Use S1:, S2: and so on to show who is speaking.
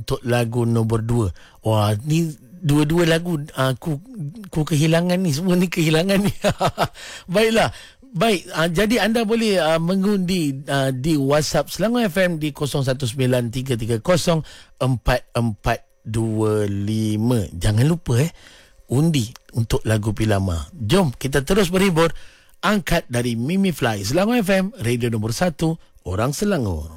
S1: untuk lagu nombor 2. Wah, ni dua-dua lagu aku kehilangan ni. Semua ni kehilangan ni. Baiklah. Baik, jadi anda boleh mengundi di WhatsApp Selangor FM di 0193304425. Jangan lupa undi untuk lagu Pilama. Jom kita terus berhibur. Angkat dari Mimi Fly. Selangor FM, radio nombor 1 orang Selangor.